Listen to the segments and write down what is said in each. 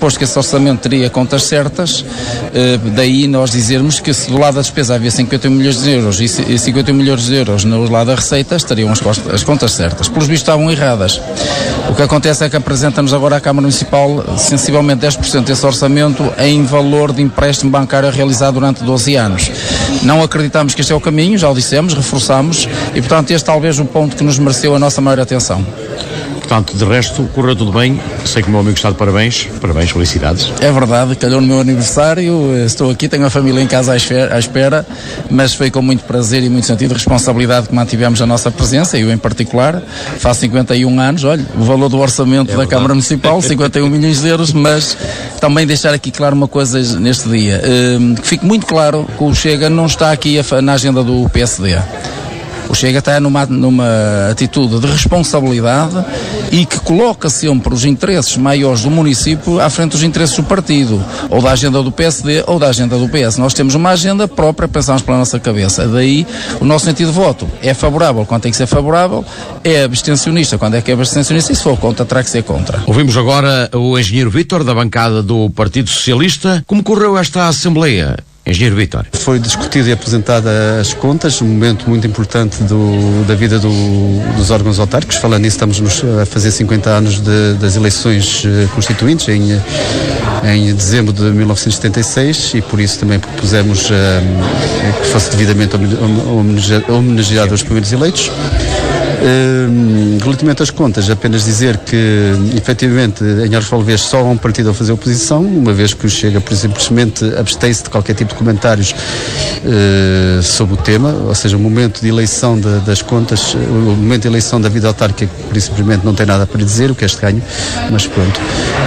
posto que esse orçamento teria contas certas, daí nós dizermos que se do lado da despesa havia 51 milhões de euros e 51 milhões de euros no lado da receita, estariam as contas certas. Pelos vistos estavam erradas. O que acontece é que apresenta-nos agora à Câmara Municipal sensivelmente 10% desse orçamento em valor de empréstimo bancário realizado durante 12 anos. Não acreditamos que este é o caminho, já o dissemos, reforçamos, e portanto este talvez o ponto que nos mereceu a nossa maior atenção. Portanto, de resto, correu tudo bem. Sei que o meu amigo está de parabéns. Parabéns, felicidades. É verdade, calhou no meu aniversário. Estou aqui, tenho a família em casa à espera, mas foi com muito prazer e muito sentido de responsabilidade que mantivemos a nossa presença, eu em particular. Faço 51 anos, olha, o valor do orçamento da Câmara Municipal, 51 milhões de euros, mas também deixar aqui claro uma coisa neste dia. Que fique muito claro que o Chega não está aqui na agenda do PSD. O Chega está numa atitude de responsabilidade e que coloca sempre os interesses maiores do município à frente dos interesses do partido, ou da agenda do PSD ou da agenda do PS. Nós temos uma agenda própria, pensamos pela nossa cabeça. Daí o nosso sentido de voto é favorável quando tem que ser favorável, é abstencionista quando é que é abstencionista, e se for contra, terá que ser contra. Ouvimos agora o engenheiro Vítor, da bancada do Partido Socialista. Como correu esta Assembleia? Engenheiro Vítor. Foi discutido e apresentada as contas, um momento muito importante da vida dos órgãos autárquicos. Falando nisso, estamos a fazer 50 anos das eleições constituintes em dezembro de 1976, e por isso também propusemos que fosse devidamente homenageado os primeiros eleitos. Relativamente às contas, apenas dizer que efetivamente em Arcos de Valdevez só há um partido a fazer oposição, uma vez que o Chega simplesmente abstém-se de qualquer tipo de comentários sobre o tema, ou seja, o momento de eleição das contas, o momento de eleição da vida autárquica, simplesmente não tem nada para dizer, o que é estranho, mas pronto.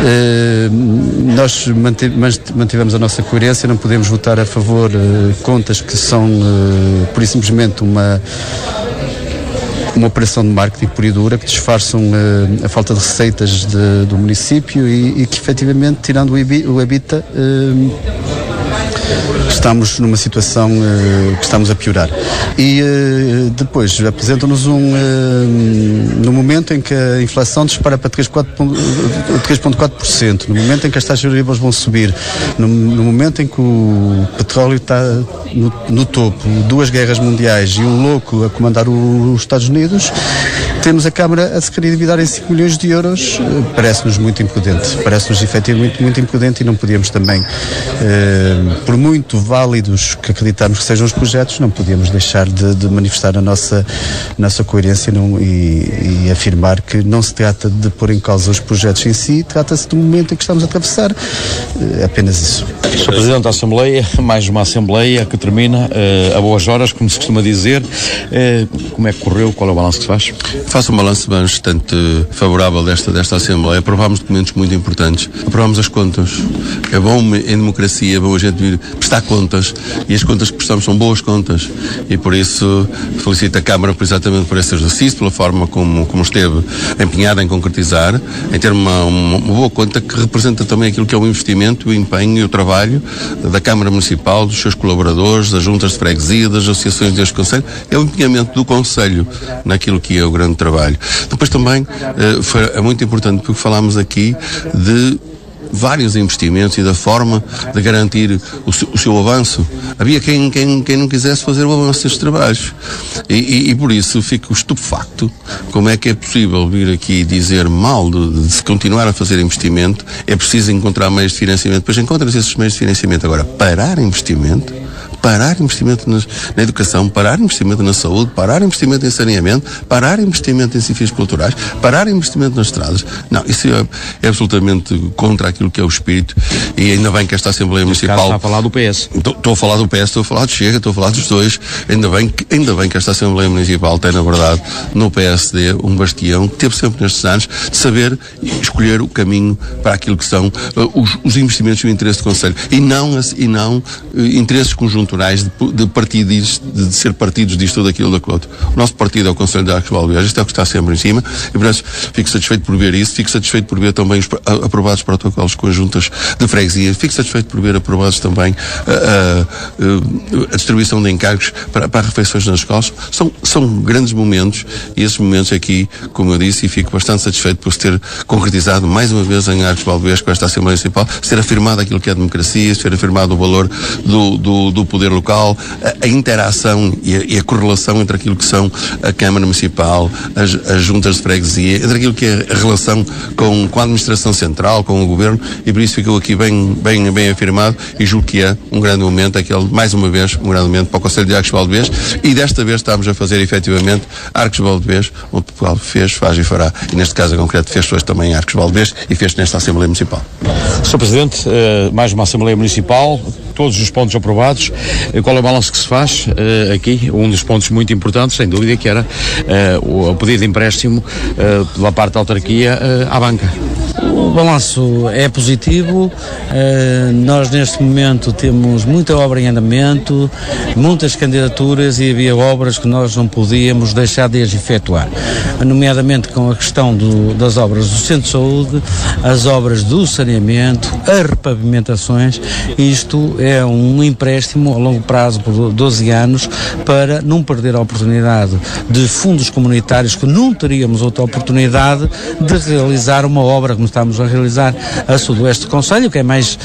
Nós mantivemos a nossa coerência, não podemos votar a favor contas que são por e simplesmente uma operação de marketing pura e dura, que disfarçam a falta de receitas do município e que efetivamente, tirando o EBITDA, estamos numa situação que estamos a piorar. E depois apresentam-nos no momento em que a inflação dispara para 3,4%, no momento em que as taxas de juros vão subir, no momento em que o petróleo está no topo, 2 guerras mundiais e um louco a comandar os Estados Unidos, temos a Câmara a se querer endividar em 5 milhões de euros, parece-nos muito imprudente, parece-nos efetivamente muito imprudente, e não podíamos também, por muito válidos que acreditamos que sejam os projetos, não podíamos deixar de manifestar a nossa coerência e afirmar que não se trata de pôr em causa os projetos em si, trata-se do momento em que estamos a atravessar, apenas isso. Sr. Presidente da Assembleia, mais uma Assembleia que termina a boas horas, como se costuma dizer. Como é que correu? Qual é o balanço que se faz? Faço um balanço bastante favorável desta Assembleia. Aprovámos documentos muito importantes. Aprovámos as contas. É bom em democracia, é bom a gente vir prestar contas, e as contas que prestamos são boas contas, e por isso felicito a Câmara exatamente por esse exercício, pela forma como esteve empenhada em concretizar, em ter uma boa conta que representa também aquilo que é o investimento, o empenho e o trabalho da Câmara Municipal, dos seus colaboradores, das juntas de freguesia, das associações deste Conselho, é o empenhamento do Conselho naquilo que é o grande trabalho. Depois também é muito importante, porque falámos aqui de vários investimentos e da forma de garantir o seu avanço. Havia quem não quisesse fazer o avanço destes trabalhos. E por isso fico estupefacto como é que é possível vir aqui dizer mal de se continuar a fazer investimento. É preciso encontrar meios de financiamento. Depois encontram-se esses meios de financiamento. Agora, parar investimento na educação, parar investimento na saúde, parar investimento em saneamento, parar investimento em civis culturais, parar investimento nas estradas. Não, isso é absolutamente contra aquilo que é o espírito, e ainda bem que esta Assembleia Municipal... Está a falar do PS. Estou a falar do PS, estou a falar do Chega, estou a falar dos dois. Ainda bem que esta Assembleia Municipal tem, na verdade, no PSD, um bastião que teve sempre nestes anos de saber escolher o caminho para aquilo que são os investimentos e o interesse do Conselho. E não interesses conjunturais de partidos, de ser partidos disto ou daquilo ou daquilo outro. O nosso partido é o Conselho de Arcos de Valdevez, isto é o que está sempre em cima, e por isso fico satisfeito por ver isso, fico satisfeito por ver também os aprovados protocolos conjuntas de freguesia, fico satisfeito por ver aprovados também a distribuição de encargos para refeições nas escolas. São grandes momentos, e esses momentos aqui, como eu disse, e fico bastante satisfeito por se ter concretizado mais uma vez em Arcos de Valdevez com esta Assembleia Municipal, se ter afirmado aquilo que é a democracia, se ter afirmado o valor do poder local, a interação e a correlação entre aquilo que são a Câmara Municipal, as juntas de freguesia, entre aquilo que é a relação com a administração central, com o Governo, e por isso ficou aqui bem afirmado, e julgo que é um grande momento, mais uma vez, um grande momento para o Conselho de Arcos de Valdevez, e desta vez estamos a fazer efetivamente Arcos de Valdevez, onde Portugal fez, faz e fará, e neste caso em concreto fez hoje também em Arcos de Valdevez e fez nesta Assembleia Municipal. Sr. Presidente, mais uma Assembleia Municipal, todos os pontos aprovados. Qual é o balanço que se faz aqui? Um dos pontos muito importantes, sem dúvida, que era o pedido de empréstimo pela parte da autarquia à banca. O balanço é positivo. Nós neste momento temos muita obra em andamento, muitas candidaturas, e havia obras que nós não podíamos deixar de as efetuar, nomeadamente com a questão das obras do Centro de Saúde, as obras do saneamento, as repavimentações. Isto é um empréstimo a longo prazo por 12 anos para não perder a oportunidade de fundos comunitários, que não teríamos outra oportunidade de realizar uma obra como estamos a realizar a sudoeste do Concelho, que é mais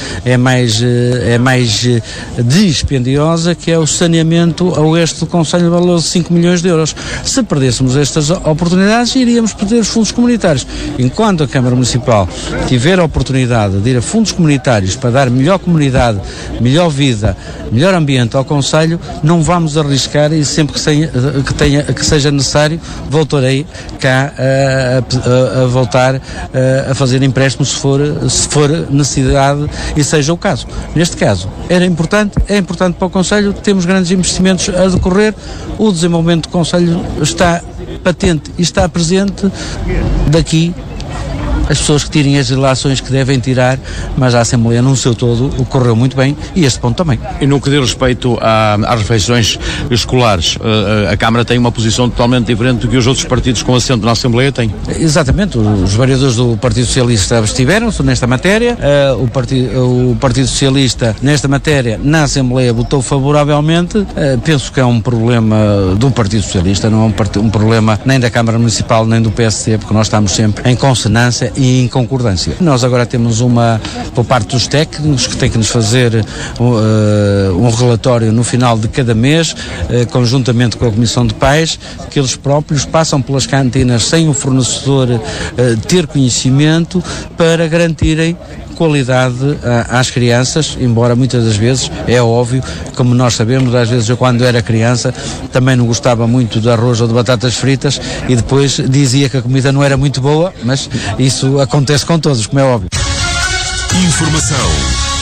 dispendiosa, que é o saneamento a oeste do Concelho, de valor de 5 milhões de euros. Se perdêssemos estas oportunidades, iríamos perder os fundos comunitários. Enquanto a Câmara Municipal tiver a oportunidade de ir a fundos comunitários para dar melhor comunidade, melhor vida, melhor ambiente ao Concelho, não vamos arriscar, e sempre que seja necessário, voltarei cá a voltar a fazer empréstimos se for necessidade e seja o caso. Neste caso, é importante para o Concelho, temos grandes investimentos a decorrer, o desenvolvimento do Concelho está patente e está presente. Daqui as pessoas que tirem as relações que devem tirar, mas a Assembleia no seu todo ocorreu muito bem, e este ponto também. E no que diz respeito às refeições escolares, a Câmara tem uma posição totalmente diferente do que os outros partidos com assento na Assembleia têm? Exatamente, os vereadores do Partido Socialista abstiveram-se nesta matéria, o Partido Socialista nesta matéria na Assembleia votou favoravelmente. Penso que é um problema do Partido Socialista, não é um problema nem da Câmara Municipal nem do PSD, porque nós estamos sempre em consonância e em concordância. Nós agora temos por parte dos técnicos, que têm que nos fazer um relatório no final de cada mês, conjuntamente com a Comissão de Pais, que eles próprios passam pelas cantinas sem o fornecedor ter conhecimento, para garantirem qualidade às crianças, embora muitas das vezes, é óbvio, como nós sabemos, às vezes eu quando era criança também não gostava muito de arroz ou de batatas fritas, e depois dizia que a comida não era muito boa, mas isso acontece com todos, como é óbvio. Informação.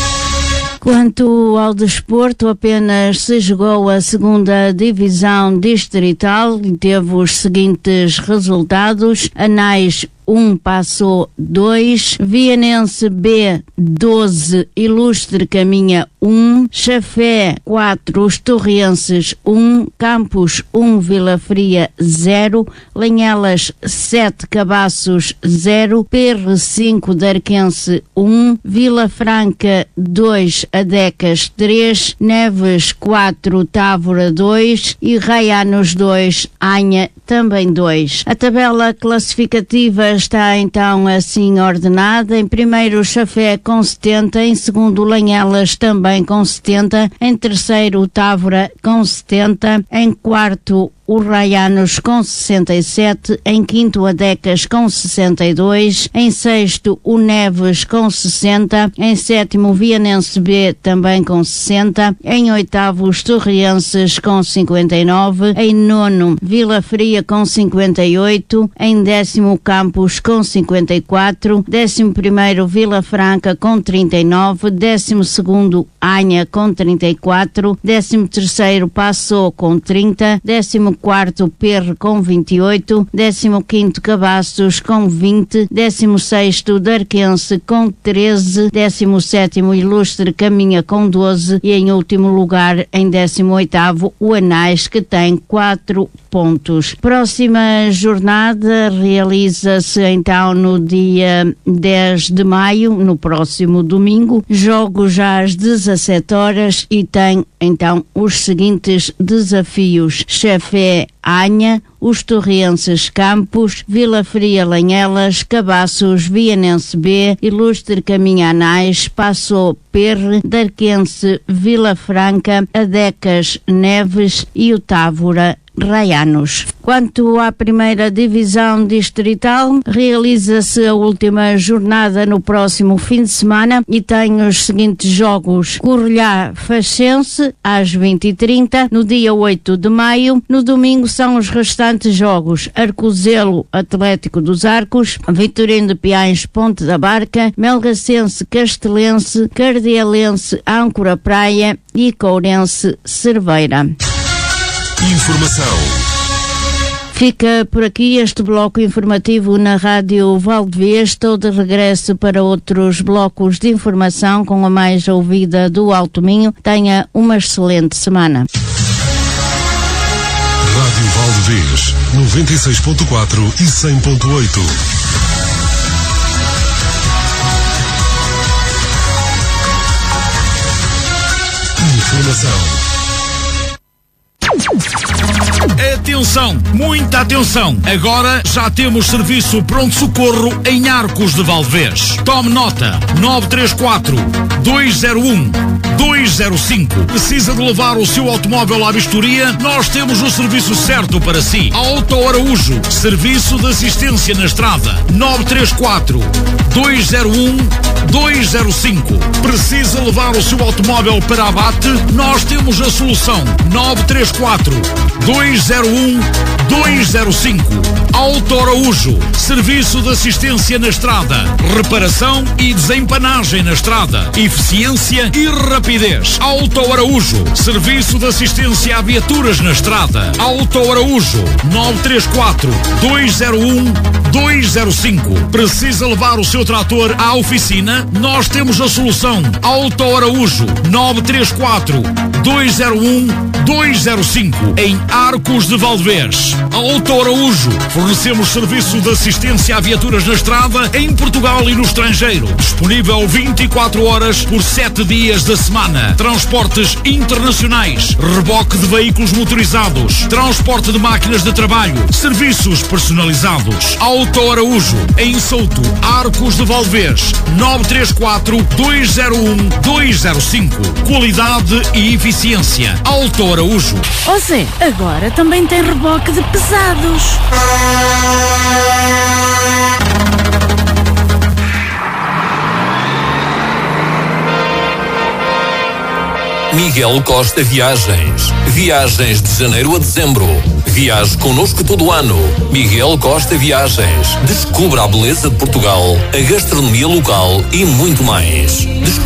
Quanto ao desporto, apenas se jogou a segunda divisão distrital e teve os seguintes resultados: Anais 1, Paço 2, Vianense B 12, Ilustre Caminha 1, Chafé 4, Os Torrienses 1, Campos 1, Vila Fria 0, Lanhelas 7, Cabaços 0, PR 5, Darquense 1, Vila Franca 2, Adecas 3, Neves 4, Távora 2 e Raianos 2, Anha também 2. A tabela classificativa está então assim ordenada: em primeiro Chafé com 70, em segundo Lanhelas também com 70, em terceiro Távora com 70, em quarto o Raianos com 67, em quinto Adecas com 62, em sexto o Neves com 60, em sétimo Vianense B também com 60, em oitavo os Torrienses com 59, em nono Vila Fria com 58, em décimo Campos com 54, 11º Vila Franca com 39, 12º Anha com 34, 13º Paço com 30, 14º 14º Perre com 28, 15º Cabaços com 20, 16º Darquense com 13, 17º Ilustre caminha com 12 e em último lugar, em 18º, o Anais, que tem 4 pontos. Próxima jornada realiza-se então no dia 10 de maio, no próximo domingo, jogos às 17 horas e tem então os seguintes desafios: Chefé Anha, os Torrenses Campos, Vila Fria Lanhelas, Cabaços Vianense B, Ilustre Caminha Anais, Passou Perre, Darquense Vila Franca, Adecas Neves e o Távora Raianos. Quanto à primeira divisão distrital, realiza-se a última jornada no próximo fim de semana e tem os seguintes jogos: Correlhá Faxense às 20h30, no dia 8 de maio. No domingo são os restantes jogos: Arcozelo Atlético dos Arcos, Vitorino de Piães Ponte da Barca, Melgacense Castelense, Cardielense Âncora Praia e Courense Cerveira. Informação. Fica por aqui este bloco informativo na Rádio Valdevez. Estou de regresso para outros blocos de informação com a mais ouvida do Alto Minho. Tenha uma excelente semana. Rádio Valdevez, 96.4 e 100.8. Informação. Atenção, muita atenção! Agora já temos serviço pronto-socorro em Arcos de Valdevez. Tome nota: 934-201-205. Precisa de levar o seu automóvel à vistoria? Nós temos o serviço certo para si. Auto Araújo, serviço de assistência na estrada. 934-201-205. Precisa levar o seu automóvel para abate? Nós temos a solução. 934-201-205. Auto Araújo, serviço de assistência na estrada, reparação e desempanagem na estrada, eficiência e rapidez. Auto Araújo, serviço de assistência a viaturas na estrada. Auto Araújo, 934-201-205. Precisa levar o seu trator à oficina? Nós temos a solução. Auto Araújo, 934-201-205. Em Arcos de Valdevez. Auto Araújo, fornecemos serviço de assistência a viaturas na estrada em Portugal e no estrangeiro. Disponível 24 horas por 7 dias da semana. Transportes internacionais, reboque de veículos motorizados, transporte de máquinas de trabalho, serviços personalizados. Auto Araújo, em Souto, Arcos de Valdevez. 934-201-205. Qualidade e eficiência. Auto Araújo. Ó Zé, agora também tem reboque de pesados. Miguel Costa Viagens. Viagens de janeiro a dezembro. Viaje connosco todo ano. Miguel Costa Viagens. Descubra a beleza de Portugal, a gastronomia local e muito mais. Descubra